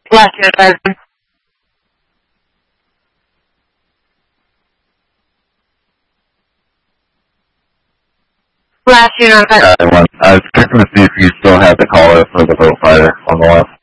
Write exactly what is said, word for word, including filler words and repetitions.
Last year, Ivan. Last year, Ivan. I was checking to see if you still had the caller for the vote fighter on the left.